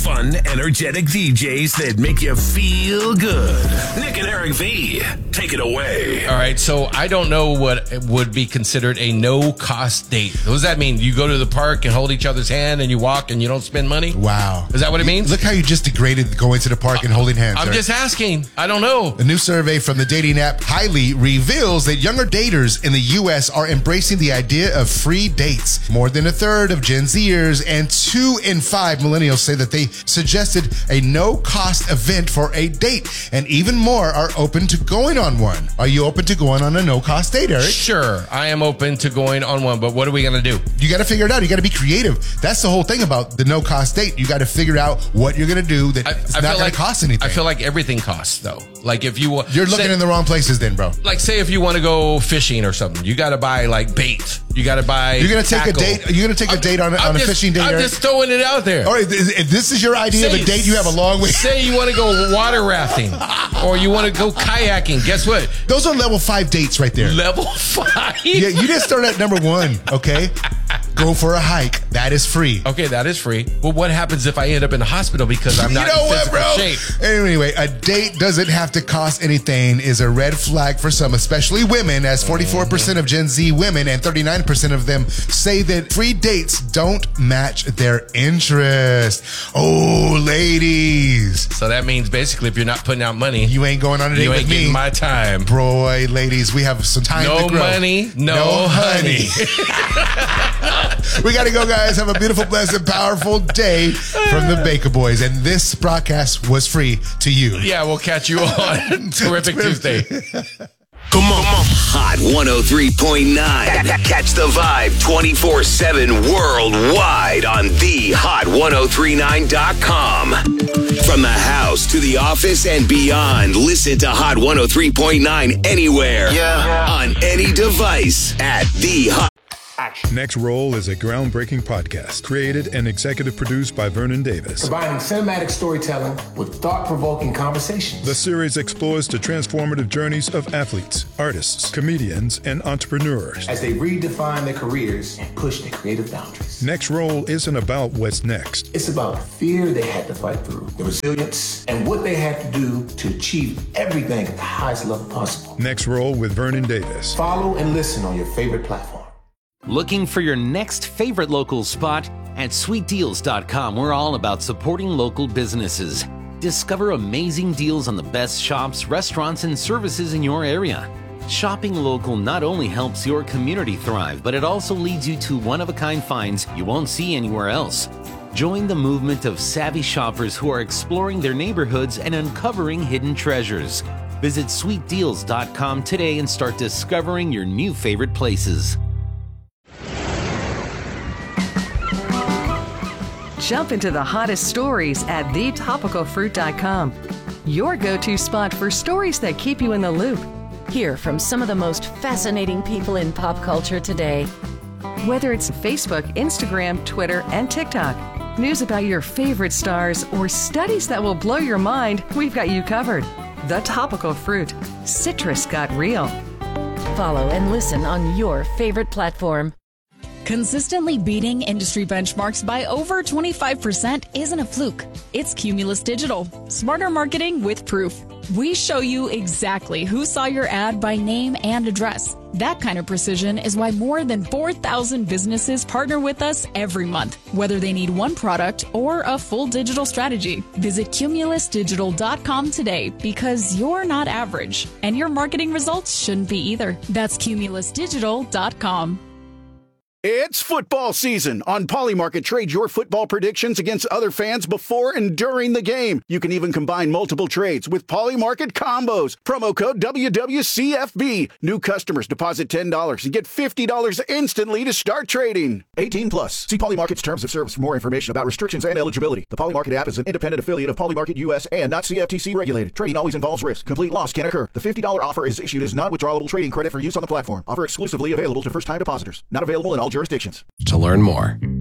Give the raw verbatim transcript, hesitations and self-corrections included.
Fun, energetic D Js that make you feel good. Nick and Eric V, take it away. All right, so I don't know what would be considered a no-cost date. What does that mean? You go to the park and hold each other's hand and you walk and you don't spend money? Wow. Is that what it means? Look how you just degraded going to the park and holding hands. I'm Eric. just asking. I don't know. A new survey from the dating app Highly reveals that younger daters in the U S are embracing the idea of free dates. More than a third of Gen Zers and two in five millennials say that they suggested a no-cost event for a date, and even more are open to going on one. Are you open to going on a no-cost date, Eric? Sure, I am open to going on one, but what are we going to do? You got to figure it out. You got to be creative. That's the whole thing about the no-cost date. You got to figure out what you're going to do that I, it's I not going like, to cost anything. I feel like everything costs, though. Like if you want, you're looking say, in the wrong places, then, bro. Like say if you want to go fishing or something, you got to buy like bait. You got to buy. You're gonna take tackle. a date. You're gonna take I'm, a date on, a, I'm on a just, fishing date. I'm Eric. just throwing it out there. All right, if this is your idea say, of a date, you have a long way. Say you want to go water rafting, or you want to go kayaking. Guess what? Those are level five dates right there. Level five. Yeah, you didn't start at number one. Okay. Go for a hike. That is free. Okay, that is free. Well, what happens if I end up in the hospital because I'm not you know in what, physical bro? shape? Anyway, a date doesn't have to cost anything is a red flag for some, especially women, as forty-four percent of Gen Z women and thirty-nine percent of them say that free dates don't match their interest. Oh, ladies. So that means basically if you're not putting out money, you ain't going on a date you with ain't me. getting my time. Boy, ladies, we have some time no to grow. Money, no, no honey. honey. We got to go, guys. Have a beautiful, blessed, powerful day from the Baker Boys. And this broadcast was free to you. Yeah, we'll catch you on Terrific Tuesday. Come on. Hot one oh three point nine. Catch the vibe twenty-four seven worldwide on the hot ten thirty-nine dot com. From the house to the office and beyond, listen to Hot one oh three point nine anywhere. Yeah. On any device at the Hot. Next Roll is a groundbreaking podcast created and executive produced by Vernon Davis. Combining cinematic storytelling with thought-provoking conversations. The series explores the transformative journeys of athletes, artists, comedians, and entrepreneurs as they redefine their careers and push their creative boundaries. Next Roll isn't about what's next. It's about the fear they had to fight through, the resilience, and what they had to do to achieve everything at the highest level possible. Next Roll with Vernon Davis. Follow and listen on your favorite platform. Looking for your next favorite local spot? At sweet deals dot com, we're all about supporting local businesses. Discover amazing deals on the best shops, restaurants, and services in your area. Shopping local not only helps your community thrive, but it also leads you to one-of-a-kind finds you won't see anywhere else. Join the movement of savvy shoppers who are exploring their neighborhoods and uncovering hidden treasures. Visit sweet deals dot com today and start discovering your new favorite places. Jump into the hottest stories at the topical fruit dot com. Your go-to spot for stories that keep you in the loop. Hear from some of the most fascinating people in pop culture today. Whether it's Facebook, Instagram, Twitter, and TikTok, news about your favorite stars, or studies that will blow your mind, we've got you covered. The Topical Fruit. Citrus got real. Follow and listen on your favorite platform. Consistently beating industry benchmarks by over twenty-five percent isn't a fluke. It's Cumulus Digital. Smarter marketing with proof. We show you exactly who saw your ad by name and address. That kind of precision is why more than four thousand businesses partner with us every month, whether they need one product or a full digital strategy. Visit cumulus digital dot com today because you're not average, and your marketing results shouldn't be either. That's cumulus digital dot com. It's football season. On Polymarket, trade your football predictions against other fans before and during the game. You can even combine multiple trades with Polymarket combos. Promo code W W C F B. New customers deposit ten dollars and get fifty dollars instantly to start trading. eighteen plus. See Polymarket's terms of service for more information about restrictions and eligibility. The Polymarket app is an independent affiliate of Polymarket U S and not C F T C regulated. Trading always involves risk. Complete loss can occur. The fifty dollars offer is issued as non-withdrawable trading credit for use on the platform. Offer exclusively available to first-time depositors. Not available in all jurisdictions. To learn more,